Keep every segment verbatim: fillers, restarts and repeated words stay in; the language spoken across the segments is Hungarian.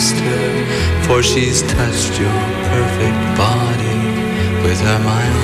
trust her, for she's touched your perfect body with her mind.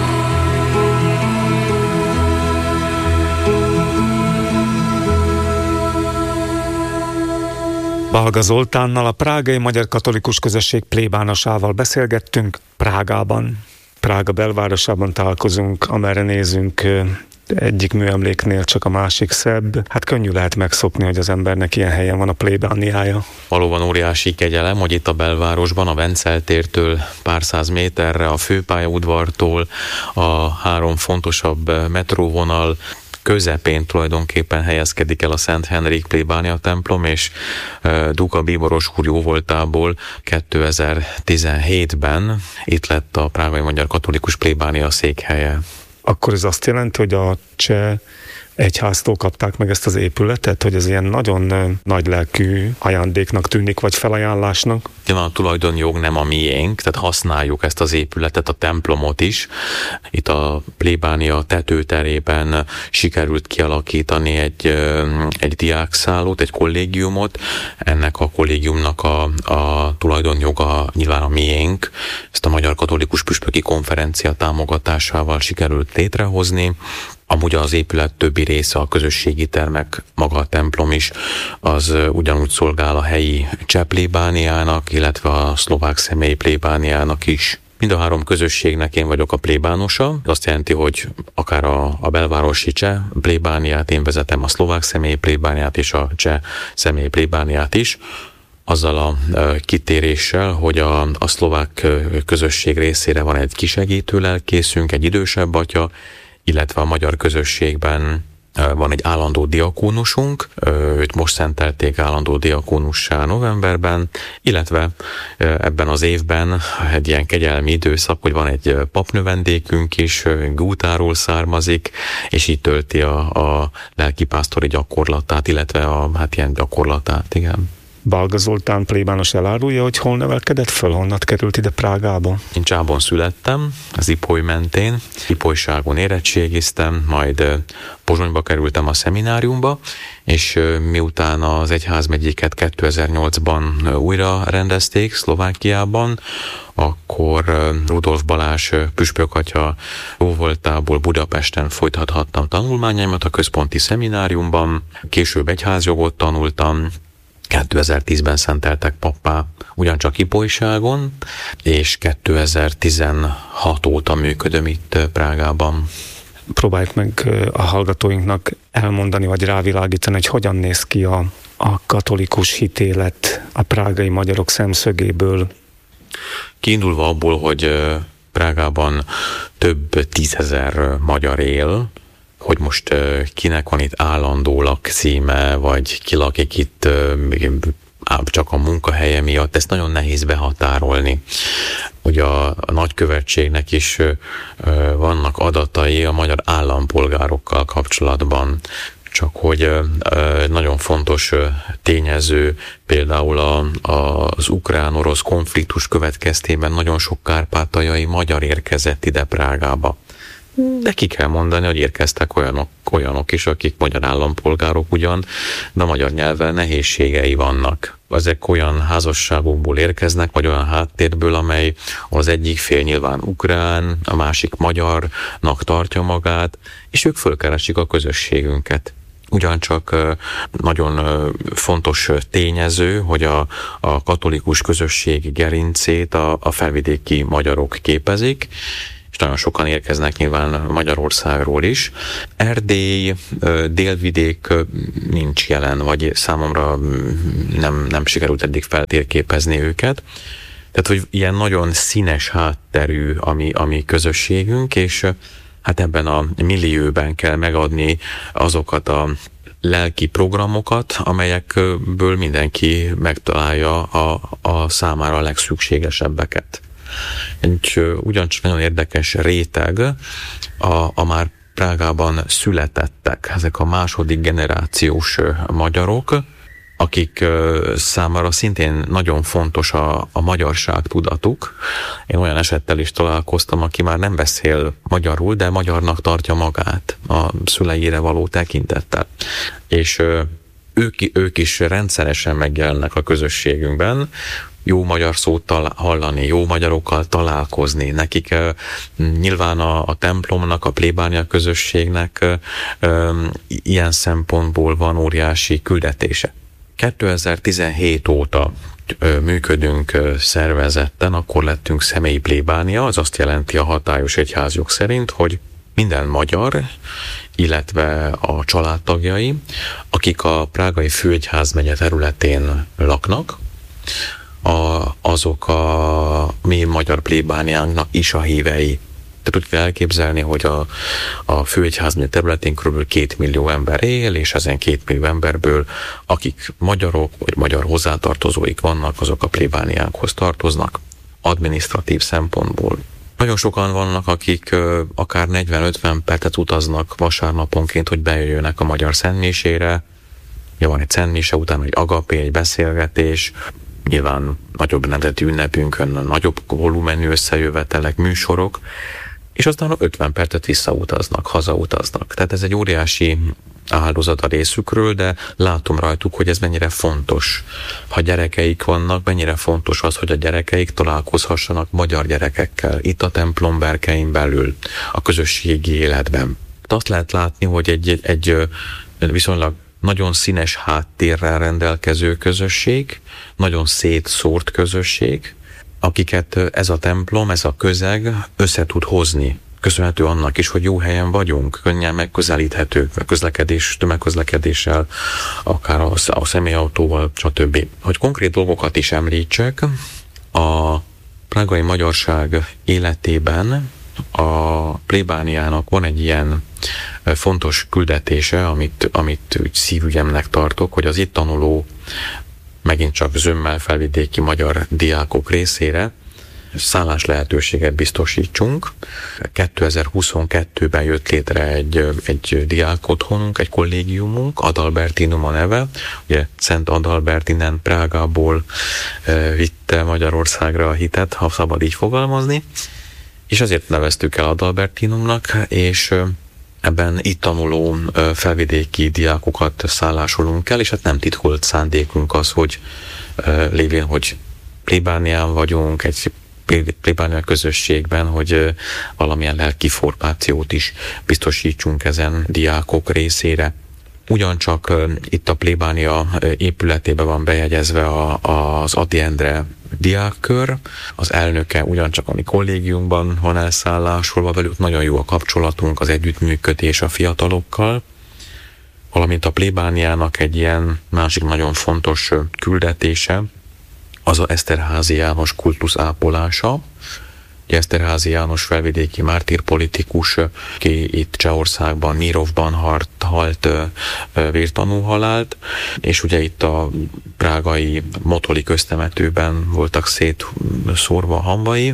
Balga Zoltánnal, a prágai magyar katolikus közösség plébánosával beszélgettünk Prágában. Prága belvárosában találkozunk, amerre nézünk, egyik műemléknél csak a másik szebb. Hát könnyű lehet megszokni, hogy az embernek ilyen helyen van a plébániája. Valóban óriási kegyelem, hogy itt a belvárosban, a Vencel tértől pár száz méterre, a főpályaudvartól a három fontosabb metróvonal közepén tulajdonképpen helyezkedik el a Szent Henrik plébánia templom, és Duka bíboros úr jóvoltából kétezer-tizenhétben itt lett a prágai magyar katolikus plébánia székhelye. Akkor ez azt jelenti, hogy a cseh egyháztól kapták meg ezt az épületet, hogy ez ilyen nagyon nagy lelkű ajándéknak tűnik, vagy felajánlásnak? Nyilván a tulajdonjog nem a miénk, tehát használjuk ezt az épületet, a templomot is. Itt a plébánia tetőterében sikerült kialakítani egy, egy diákszállót, egy kollégiumot. Ennek a kollégiumnak a, a tulajdonjoga nyilván a miénk. Ezt a Magyar Katolikus Püspöki Konferencia támogatásával sikerült létrehozni. Amúgy az épület többi része, a közösségi termek, maga a templom is, az ugyanúgy szolgál a helyi cseh plébániának, illetve a szlovák személyi plébániának is. Mind a három közösségnek én vagyok a plébánosa. Ez azt jelenti, hogy akár a, a belvárosi cseh plébániát, én vezetem a szlovák személyi plébániát és a cseh személyi plébániát is. Azzal a kitéréssel, hogy a, a szlovák közösség részére van egy kisegítő lelkészünk, egy idősebb atya, illetve a magyar közösségben van egy állandó diakónusunk, őt most szentelték állandó diakónussá novemberben, illetve ebben az évben egy ilyen kegyelmi időszak, hogy van egy papnövendékünk is, Gútáról származik, és így tölti a, a lelkipásztori gyakorlatát, illetve a hát ilyen gyakorlatát, igen. Balga Zoltán plébános elárulja, hogy hol nevelkedett föl, honnat került ide Prágába? Én Csábon születtem, az Ipoly mentén, Ipolyságon érettségiztem, majd Pozsonyba kerültem a szemináriumba, és miután az egyházmegyéket kétezer-nyolcban újra rendezték Szlovákiában, akkor Rudolf Balázs püspökatya jóvoltából Budapesten folytathattam tanulmányaimat a központi szemináriumban, később egyházjogot tanultam, kétezer-tízben szenteltek pappá ugyancsak Ipolyságon, és kétezer-tizenhat óta működöm itt Prágában. Próbáljuk meg a hallgatóinknak elmondani, vagy rávilágítani, hogy hogyan néz ki a, a katolikus hitélet a prágai magyarok szemszögéből. Kiindulva abból, hogy Prágában több tízezer magyar él, hogy most kinek van itt állandó lakcíme, vagy ki lakik itt csak a munkahelye miatt, ezt nagyon nehéz behatárolni. Ugye a, a nagykövetségnek is vannak adatai a magyar állampolgárokkal kapcsolatban, csak hogy nagyon fontos tényező, például a, a, az ukrán-orosz konfliktus következtében nagyon sok kárpátaljai magyar érkezett ide Prágába. De ki kell mondani, hogy érkeztek olyanok, olyanok is, akik magyar állampolgárok ugyan, de a magyar nyelvvel nehézségei vannak. Ezek olyan házasságokból érkeznek, vagy olyan háttérből, amely az egyik fél nyilván ukrán, a másik magyarnak tartja magát, és ők fölkeresik a közösségünket. Ugyancsak nagyon fontos tényező, hogy a, a katolikus közösség gerincét a, a felvidéki magyarok képezik, és nagyon sokan érkeznek nyilván Magyarországról is. Erdély, délvidék nincs jelen, vagy számomra nem, nem sikerült eddig feltérképezni őket. Tehát, hogy ilyen nagyon színes hátterű a mi, a mi közösségünk, és hát ebben a millióben kell megadni azokat a lelki programokat, amelyekből mindenki megtalálja a, a számára a legszükségesebbeket. Egy ugyancsak nagyon érdekes réteg a, a már Prágában születettek, ezek a második generációs magyarok, akik számára szintén nagyon fontos a, a magyarság tudatuk. Én olyan esettel is találkoztam, aki már nem beszél magyarul, de magyarnak tartja magát a szüleire való tekintettel. És ők, ők is rendszeresen megjelennek a közösségünkben, jó magyar szót tal- hallani, jó magyarokkal találkozni. Nekik uh, nyilván a, a templomnak, a plébánia közösségnek uh, ilyen szempontból van óriási küldetése. kétezer-tizenhét óta uh, működünk uh, szervezetten, akkor lettünk személyi plébánia, az azt jelenti a hatályos egyházjog szerint, hogy minden magyar, illetve a családtagjai, akik a prágai főegyházmegye területén laknak, A, azok a mi magyar plébániánknak is a hívei. Tehát úgy kell elképzelni, hogy a, a főegyházmegye területén kb. két millió ember él, és ezen két millió emberből, akik magyarok, vagy magyar hozzátartozóik vannak, azok a plébániánkhoz tartoznak, adminisztratív szempontból. Nagyon sokan vannak, akik ö, akár negyven-ötven percet utaznak vasárnaponként, hogy bejöjjönek a magyar szentmisére. Ja, van egy szentmise, utána egy agapé, egy beszélgetés, nyilván nagyobb nemzeti ünnepünkön, nagyobb volumenű összejövetelek, műsorok, és aztán ötven percet visszautaznak, hazautaznak. Tehát ez egy óriási áldozat a részükről, de látom rajtuk, hogy ez mennyire fontos. Ha gyerekeik vannak, mennyire fontos az, hogy a gyerekeik találkozhassanak magyar gyerekekkel, itt a templom berkein belül, a közösségi életben. Azt lehet látni, hogy egy, egy viszonylag nagyon színes háttérrel rendelkező közösség, nagyon szétszórt közösség, akiket ez a templom, ez a közeg össze tud hozni. Köszönhető annak is, hogy jó helyen vagyunk, könnyen megközelíthető a közlekedés, tömegközlekedéssel, akár a, a személyautóval, stb. Hogy konkrét dolgokat is említsek, a prágai magyarság életében a plébániának van egy ilyen fontos küldetése, amit, amit úgy szívügyemnek tartok, hogy az itt tanuló, megint csak zömmel felvidéki magyar diákok részére szállás lehetőséget biztosítsunk. kétezer-huszonkettőben jött létre egy, egy diák otthonunk, egy kollégiumunk, Adalbertinum a neve. Ugye Szent Adalbert innen Prágából vitte Magyarországra a hitet, ha szabad így fogalmazni, és azért neveztük el Adalbertinumnak, és ebben itt tanuló felvidéki diákokat szállásolunk el, és hát nem titkolt szándékunk az, hogy lévén, hogy plébánián vagyunk, egy plébánia közösségben, hogy valamilyen lelki formációt is biztosítsunk ezen diákok részére. Ugyancsak itt a plébánia épületében van bejegyezve a, az Ady Endre diákkör, az elnöke ugyancsak a mi kollégiumban van elszállásolva, velük nagyon jó a kapcsolatunk, az együttműködés a fiatalokkal, valamint a plébániának egy ilyen másik nagyon fontos küldetése, az a Eszterházy János kultusz ápolása. Eszterházy János felvidéki mártírpolitikus, ki itt Csehországban, Mírovban halt, halt vértanú halált, és ugye itt a prágai Motoli köztemetőben voltak szétszórva hamvai.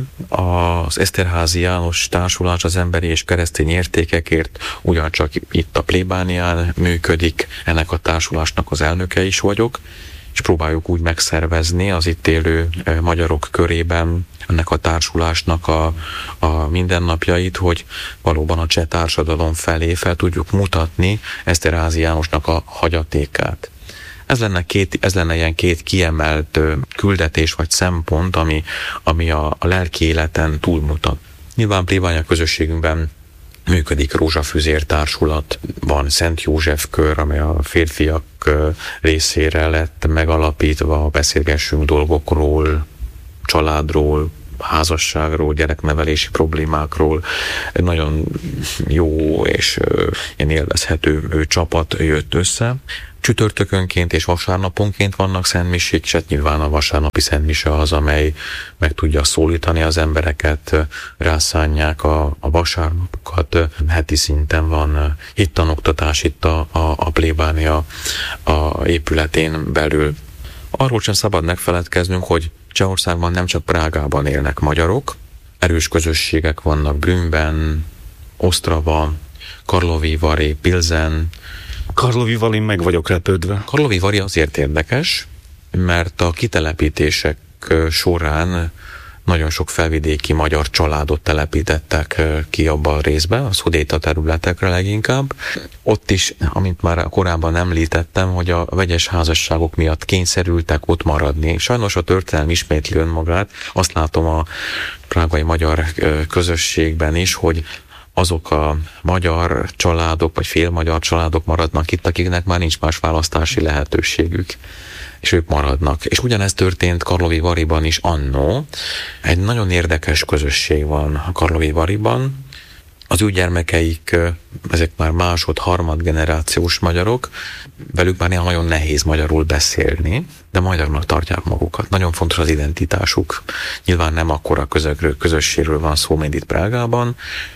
Az Eszterházy János társulás az emberi és keresztény értékekért ugyancsak itt a plébánián működik, ennek a társulásnak az elnöke is vagyok, és próbáljuk úgy megszervezni az itt élő magyarok körében ennek a társulásnak a, a mindennapjait, hogy valóban a cseh társadalom felé fel tudjuk mutatni Eszterházy Jánosnak a hagyatékát. Ez lenne, két, ez lenne ilyen két kiemelt küldetés vagy szempont, ami, ami a, a lelki életen túlmutat. Nyilván plébánia közösségünkben működik Rózsafüzér társulat, van Szent József kör, amely a férfiak részére lett megalapítva, beszélgessünk dolgokról, családról, házasságról, gyereknevelési problémákról. Egy nagyon jó és ilyen élvezhető csapat jött össze. Csütörtökönként és vasárnaponként vannak szentmisék, és hát nyilván a vasárnapi szentmise az, amely meg tudja szólítani az embereket, rászánják a, a vasárnapokat, heti szinten van hittanoktatás itt a, a, a plébánia a épületén belül. Arról sem szabad megfeledkeznünk, hogy Csehországban nem csak Prágában élnek magyarok, erős közösségek vannak Brünnben, Ostrava, Karlovy Vary, Pilzen. Karlovy Varyn meg vagyok lepődve. Karlovy Vary azért érdekes, mert a kitelepítések során nagyon sok felvidéki magyar családot telepítettek ki abba a részbe, a szudéta területekre leginkább. Ott is, amint már korábban említettem, hogy a vegyes házasságok miatt kényszerültek ott maradni. Sajnos a történelem ismétli önmagát. Azt látom a prágai magyar közösségben is, hogy azok a magyar családok, vagy félmagyar családok maradnak itt, akiknek már nincs más választási lehetőségük, és ők maradnak. És ugyanezt történt Karlovy Varyban is annó. Egy nagyon érdekes közösség van a Karlovy Varyban. Az ő gyermekeik, ezek már másod, harmad generációs magyarok, velük már néha nagyon nehéz magyarul beszélni, de magyarnak tartják magukat. Nagyon fontos az identitásuk. Nyilván nem akkora közösségről, közösségről van szó, mint itt Prágában,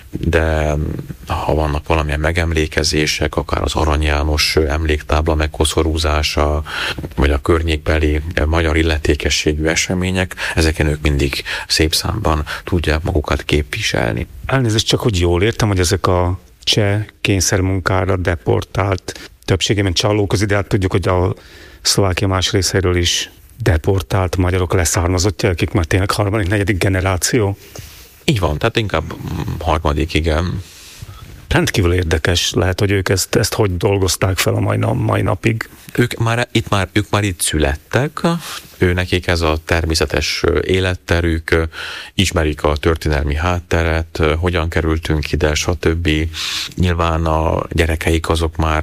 de ha vannak valamilyen megemlékezések, akár az Arany János emléktábla megkoszorúzása, vagy a környékbeli magyar illetékességű események, ezeken ők mindig szép számban tudják magukat képviselni. Elnézést, csak hogy jól értem, hogy ezek a cseh kényszermunkára deportált, többségében csalóközi, de hát tudjuk, hogy a Szlovákia más részéről is deportált magyarok leszármazottja, akik már tényleg harmadik, negyedik generáció. Így van, tehát inkább harmadik, igen. Rendkívül érdekes lehet, hogy ők ezt, ezt hogy dolgozták fel a mai, mai napig. Ők már itt, már, ők már itt születtek, ő nekik ez a természetes életterük, ismerik a történelmi hátteret, hogyan kerültünk ide, stb. Nyilván a gyerekeik azok már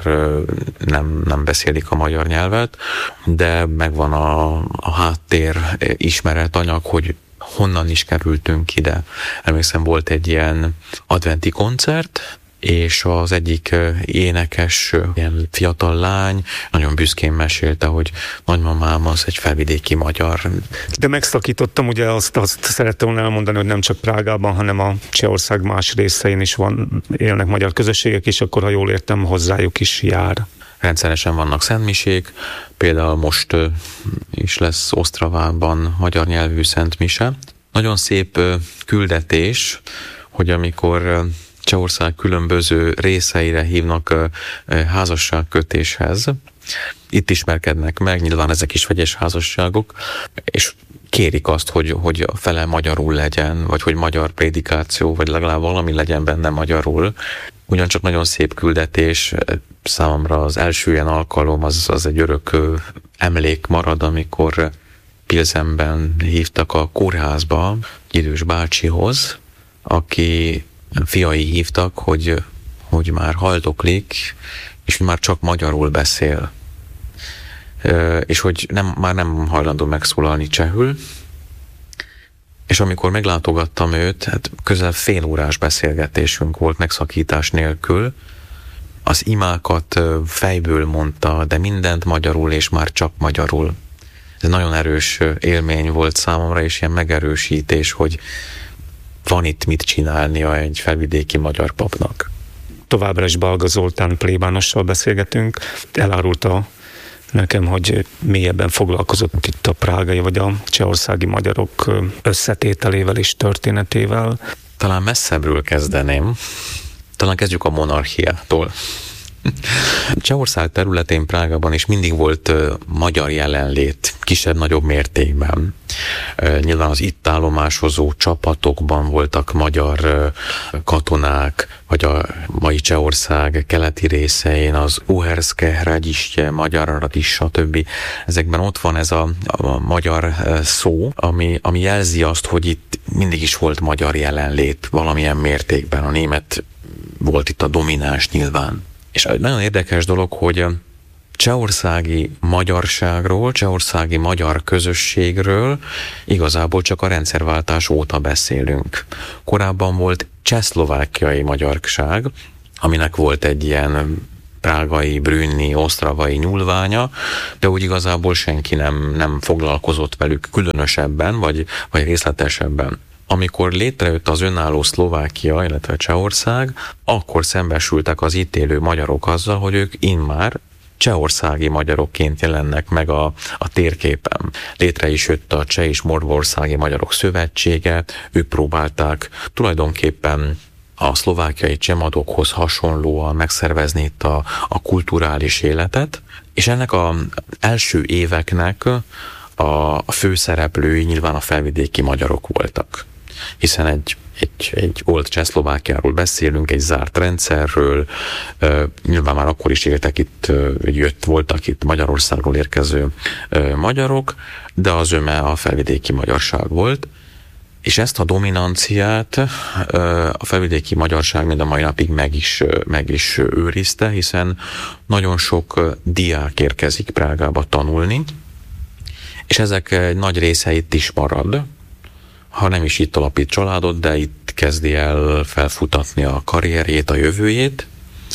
nem, nem beszélik a magyar nyelvet, de megvan a, a háttér ismeretanyag, hogy honnan is kerültünk ide. Emlékszem, volt egy ilyen adventi koncert, és az egyik énekes, ilyen fiatal lány nagyon büszkén mesélte, hogy nagymamám az egy felvidéki magyar. De megszakítottam, ugye azt, azt szerettem volna elmondani, hogy nem csak Prágában, hanem a Csehország más részein is van, élnek magyar közösségek, és akkor, ha jól értem, hozzájuk is jár. Rendszeresen vannak szentmisék, például most is lesz Ostravában magyar nyelvű szentmise. Nagyon szép küldetés, hogy amikor Csehország különböző részeire hívnak házasságkötéshez, itt ismerkednek meg, nyilván ezek is vegyes házasságok, és kérik azt, hogy, hogy a fele magyarul legyen, vagy hogy magyar prédikáció, vagy legalább valami legyen benne magyarul. Ugyancsak nagyon szép küldetés, számomra az első ilyen alkalom az, az egy örök emlék marad, amikor Pilzenben hívtak a kórházba idős bácsihoz, aki fiai hívtak, hogy, hogy már haldoklik, és már csak magyarul beszél. És hogy nem, már nem hajlandó megszólalni csehül. És amikor meglátogattam őt, hát közel fél órás beszélgetésünk volt megszakítás nélkül. Az imákat fejből mondta, de mindent magyarul, és már csak magyarul. Ez nagyon erős élmény volt számomra, és ilyen megerősítés, hogy van itt mit csinálnia egy felvidéki magyar papnak. Továbbra is Balga Zoltán plébánossal beszélgetünk. Elárulta nekem, hogy mélyebben foglalkozott itt a prágai vagy a csehországi magyarok összetételével és történetével. Talán messzebbről kezdeném. Talán kezdjük a monarchiától. Csehország területén, Prágában is mindig volt uh, magyar jelenlét, kisebb-nagyobb mértékben. Uh, nyilván az itt állomásozó csapatokban voltak magyar uh, katonák, vagy a mai Csehország keleti részein, az Uherské Hradiště, Magyarrad is, stb. Ezekben ott van ez a, a magyar uh, szó, ami, ami jelzi azt, hogy itt mindig is volt magyar jelenlét valamilyen mértékben. A német volt itt a domináns nyilván. És egy nagyon érdekes dolog, hogy csehországi magyarságról, csehországi magyar közösségről igazából csak a rendszerváltás óta beszélünk. Korábban volt csehszlovákiai magyarság, aminek volt egy ilyen prágai, brünni, osztravai nyúlványa, de úgy igazából senki nem, nem foglalkozott velük különösebben, vagy, vagy részletesebben. Amikor létrejött az önálló Szlovákia, illetve Csehország, akkor szembesültek az itt élő magyarok azzal, hogy ők immár csehországi magyarokként jelennek meg a, a térképen. Létre is jött a Cseh és Morvországi Magyarok Szövetsége, ők próbálták tulajdonképpen a szlovákiai csemadokhoz hasonlóan megszervezni itt a, a kulturális életet, és ennek az első éveknek a, a főszereplői nyilván a felvidéki magyarok voltak. Hiszen egy, egy, egy old Csehszlovákiáról beszélünk, egy zárt rendszerről, uh, nyilván már akkor is éltek itt, uh, jött, voltak itt Magyarországról érkező uh, magyarok, de az öme a felvidéki magyarság volt, és ezt a dominanciát uh, a felvidéki magyarság mind a mai napig meg is, uh, meg is őrizte, hiszen nagyon sok uh, diák érkezik Prágába tanulni, és ezek egy nagy része itt is marad, ha nem is itt alapít családot, de itt kezdi el felfutatni a karrierjét, a jövőjét.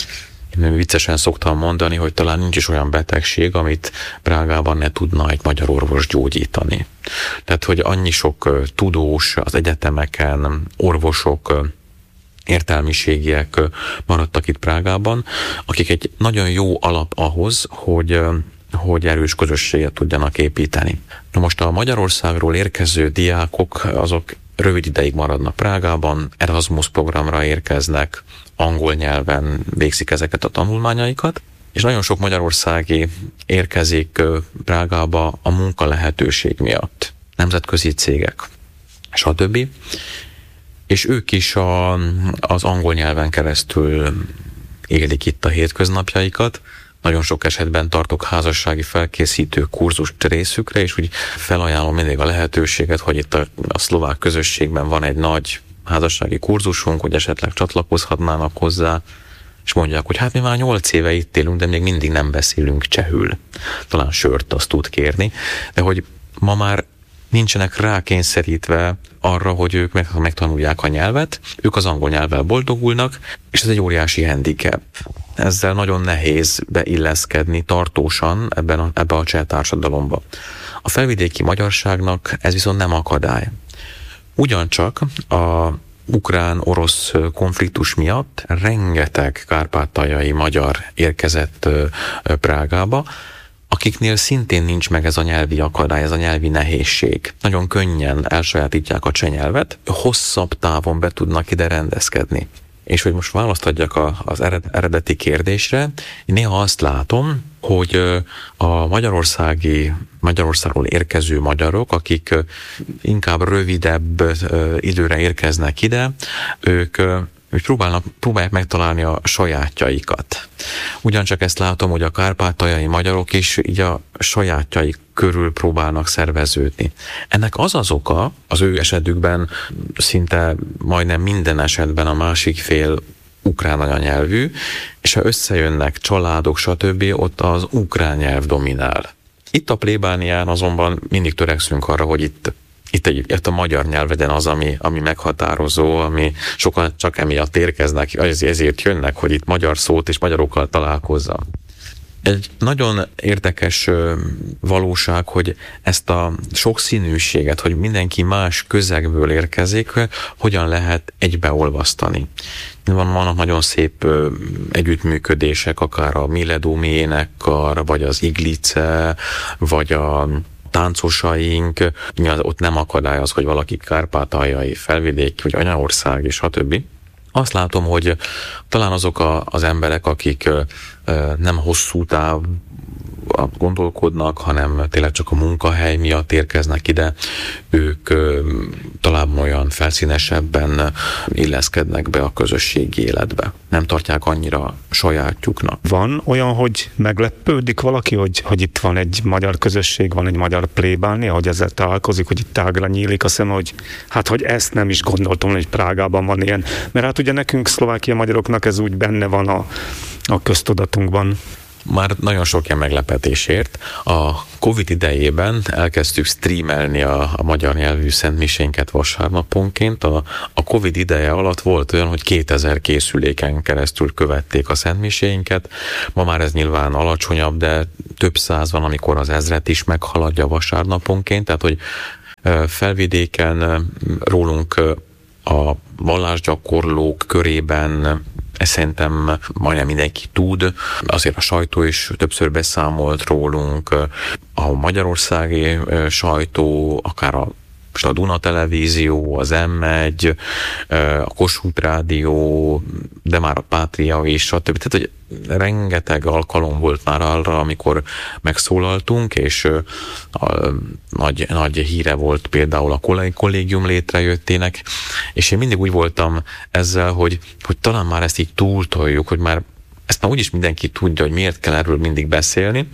Én viccesen szoktam mondani, hogy talán nincs is olyan betegség, amit Prágában ne tudna egy magyar orvos gyógyítani. Tehát, hogy annyi sok tudós az egyetemeken, orvosok, értelmiségiek maradtak itt Prágában, akik egy nagyon jó alap ahhoz, hogy hogy erős közösséget tudjanak építeni. Na most a Magyarországról érkező diákok, azok rövid ideig maradnak Prágában, Erasmus programra érkeznek, angol nyelven végzik ezeket a tanulmányaikat, és nagyon sok magyarországi érkezik Prágába a munka lehetőség miatt. Nemzetközi cégek, stb. És ők is a, az angol nyelven keresztül élik itt a hétköznapjaikat. Nagyon sok esetben tartok házassági felkészítő kurzust részükre, és úgy felajánlom mindig a lehetőséget, hogy itt a, a szlovák közösségben van egy nagy házassági kurzusunk, hogy esetleg csatlakozhatnának hozzá, és mondják, hogy hát mi már nyolc éve itt élünk, de még mindig nem beszélünk csehül. Talán sört azt tud kérni, de hogy ma már nincsenek rákényszerítve arra, hogy ők meg, megtanulják a nyelvet, ők az angol nyelvvel boldogulnak, és ez egy óriási handicap. Ezzel nagyon nehéz beilleszkedni tartósan ebben a, ebbe a cseh társadalomba. A felvidéki magyarságnak ez viszont nem akadály. Ugyancsak a ukrán-orosz konfliktus miatt rengeteg kárpátaljai magyar érkezett Prágába, akiknél szintén nincs meg ez a nyelvi akadály, ez a nyelvi nehézség. Nagyon könnyen elsajátítják a cseh nyelvet, hosszabb távon be tudnak ide rendezkedni. És hogy most választ adjak az eredeti kérdésre, néha azt látom, hogy a magyarországi, Magyarországról érkező magyarok, akik inkább rövidebb időre érkeznek ide, ők hogy próbálnak, próbálják megtalálni a sajátjaikat. Ugyancsak ezt látom, hogy a kárpátaljai magyarok is így a sajátjaik körül próbálnak szerveződni. Ennek az az oka, az ő esetükben szinte majdnem minden esetben a másik fél ukrán anyanyelvű, és ha összejönnek családok, stb., ott az ukrán nyelv dominál. Itt a plébánián azonban mindig törekszünk arra, hogy itt Itt, egy, itt a magyar nyelveden az, ami, ami meghatározó, ami sokan csak emiatt érkeznek, ezért jönnek, hogy itt magyar szót és magyarokkal találkozzam. Egy nagyon érdekes valóság, hogy ezt a sokszínűséget, hogy mindenki más közegből érkezik, hogyan lehet egybeolvasztani. Vannak nagyon szép együttműködések, akár a Miledómi énekkar, vagy az Iglice, vagy a táncosaink, ott nem akadály az, hogy valaki kárpátaljai, felvidéki, vagy anyaország, és stb. Azt látom, hogy talán azok a, az emberek, akik nem hosszú táv gondolkodnak, hanem tényleg csak a munkahely miatt érkeznek ide, ők talán olyan felszínesebben illeszkednek be a közösségi életbe. Nem tartják annyira sajátjuknak. Van olyan, hogy meglepődik valaki, hogy, hogy itt van egy magyar közösség, van egy magyar plébánia, hogy ezzel találkozik, hogy itt tágra nyílik a szem, hogy hát, hogy ezt nem is gondoltam, hogy Prágában van ilyen. Mert hát ugye nekünk, szlovákia magyaroknak ez úgy benne van a, a köztudatunkban. Már nagyon sok ilyen meglepetésért. A Covid idejében elkezdtük streamelni a, a magyar nyelvű szentmisénket vasárnaponként. A, a Covid ideje alatt volt olyan, hogy kétezer készüléken keresztül követték a szentmisénket. Ma már ez nyilván alacsonyabb, de több száz van, amikor az ezret is meghaladja vasárnaponként. Tehát, hogy felvidéken rólunk a vallásgyakorlók körében ezt szerintem majdnem mindenki tud, azért a sajtó is többször beszámolt rólunk, a magyarországi sajtó, akár a a Duna Televízió, az em egy, a Kossuth Rádió, de már a Pátria is, stb. Tehát, hogy rengeteg alkalom volt már arra, amikor megszólaltunk, és a nagy, nagy híre volt például a kollégium létrejöttének, és én mindig úgy voltam ezzel, hogy, hogy talán már ezt így túltoljuk, hogy már ezt már úgyis mindenki tudja, hogy miért kell erről mindig beszélni,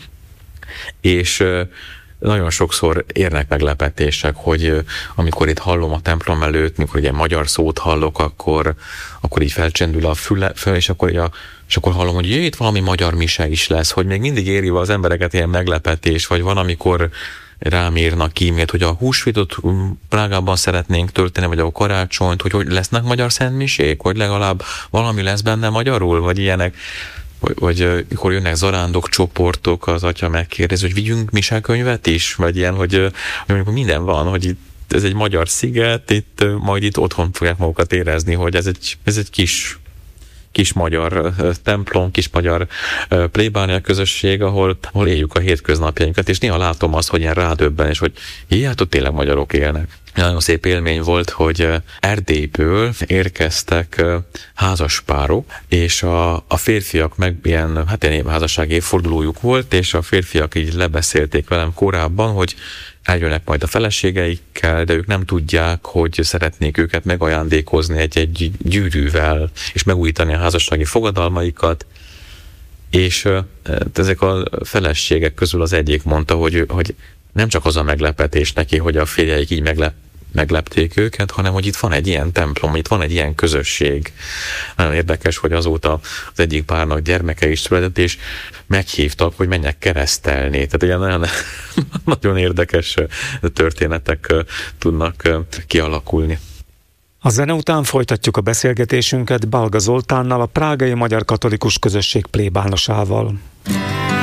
és nagyon sokszor érnek meglepetések, hogy amikor itt hallom a templom előtt, mikor egy magyar szót hallok, akkor, akkor így felcsendül a füle, föl, és akkor, ja, és akkor hallom, hogy jé, itt valami magyar mise is lesz, hogy még mindig éri az embereket ilyen meglepetés, vagy van, amikor rám írnak e-mailt, hogy a húsvétot Prágában szeretnénk tölteni, vagy a karácsonyt, hogy, hogy lesznek magyar szentmisék, hogy legalább valami lesz benne magyarul, vagy ilyenek. Vagy, vagy mikor jönnek zarándok csoportok, az atya megkérdez, hogy vigyünk misekönyvet is, vagy ilyen, hogy, hogy minden van, hogy itt, ez egy magyar sziget, itt majd itt otthon fogják magukat érezni, hogy ez egy, ez egy kis, kis magyar templom, kis magyar plébánia közösség, ahol, ahol éljük a hétköznapjainkat, és néha látom azt, hogy ilyen rádöbben, és hogy jé, hát ott tényleg magyarok élnek. Nagyon szép élmény volt, hogy Erdélyből érkeztek házaspárok, és a, a férfiak meg ilyen, hát ilyen házassági évfordulójuk volt, és a férfiak így lebeszélték velem korábban, hogy eljönnek majd a feleségeikkel, de ők nem tudják, hogy szeretnék őket megajándékozni egy-egy gyűrűvel, és megújítani a házassági fogadalmaikat, és ezek a feleségek közül az egyik mondta, hogy, hogy nem csak az a meglepetés neki, hogy a férjeik így meglep, meglepték őket, hanem hogy itt van egy ilyen templom, itt van egy ilyen közösség. Nagyon érdekes, hogy azóta az egyik párnak gyermeke is született, és meghívtak, hogy menjek keresztelni. Tehát ilyen nagyon, nagyon érdekes történetek tudnak kialakulni. A zene után folytatjuk a beszélgetésünket Balga Zoltánnal, a prágai magyar katolikus közösség plébánosával.